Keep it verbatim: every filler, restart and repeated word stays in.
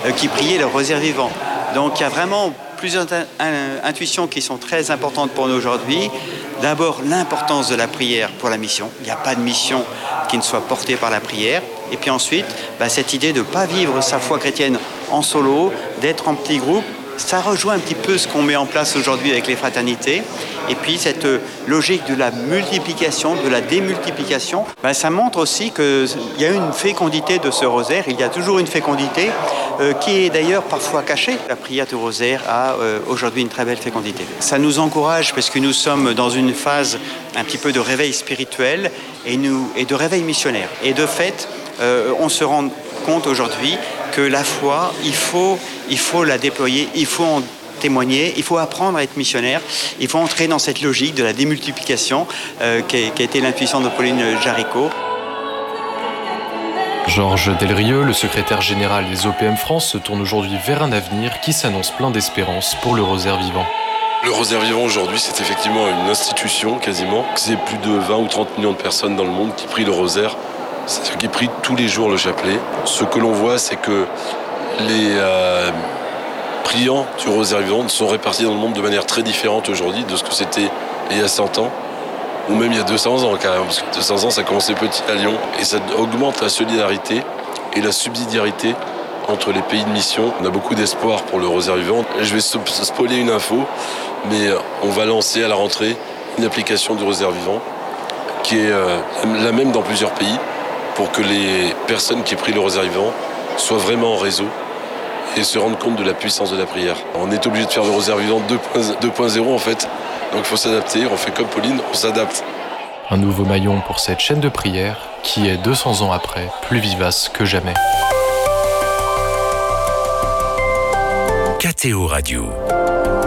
euh, qui priaient le rosaire vivant. Donc il y a vraiment plusieurs intuitions qui sont très importantes pour nous aujourd'hui. D'abord, l'importance de la prière pour la mission. Il n'y a pas de mission qui ne soit portée par la prière. Et puis ensuite, bah, cette idée de ne pas vivre sa foi chrétienne en solo, d'être en petit groupe, ça rejoint un petit peu ce qu'on met en place aujourd'hui avec les fraternités. Et puis cette logique de la multiplication, de la démultiplication, bah, ça montre aussi qu'il y a une fécondité de ce rosaire. Il y a toujours une fécondité euh, qui est d'ailleurs parfois cachée. La prière du rosaire a euh, aujourd'hui une très belle fécondité. Ça nous encourage parce que nous sommes dans une phase un petit peu de réveil spirituel et, nous, et de réveil missionnaire. Et de fait, euh, on se rend compte aujourd'hui que la foi, il faut, il faut la déployer, il faut en témoigner, il faut apprendre à être missionnaire, il faut entrer dans cette logique de la démultiplication euh, qui, a, qui a été l'intuition de Pauline Jaricot. Georges Delrieux, le secrétaire général des O P M France, se tourne aujourd'hui vers un avenir qui s'annonce plein d'espérance pour le rosaire vivant. Le rosaire vivant aujourd'hui, c'est effectivement une institution quasiment. C'est plus de vingt ou trente millions de personnes dans le monde qui prient le rosaire. C'est-à-dire qu'ils prient tous les jours le chapelet. Ce que l'on voit, c'est que les euh, priants du rosaire vivant sont répartis dans le monde de manière très différente aujourd'hui de ce que c'était il y a cent ans, ou même il y a deux cents ans carrément, parce que deux cents ans, ça a commencé petit à Lyon, et ça augmente la solidarité et la subsidiarité entre les pays de mission. On a beaucoup d'espoir pour le rosaire vivant. Je vais spoiler une info, mais on va lancer à la rentrée une application du rosaire vivant qui est euh, la même dans plusieurs pays, pour que les personnes qui prient le rosaire vivant soient vraiment en réseau et se rendent compte de la puissance de la prière. On est obligé de faire le rosaire vivant deux point zéro en fait, donc il faut s'adapter, on fait comme Pauline, on s'adapte. Un nouveau maillon pour cette chaîne de prière qui est deux cents ans après plus vivace que jamais. K T O Radio.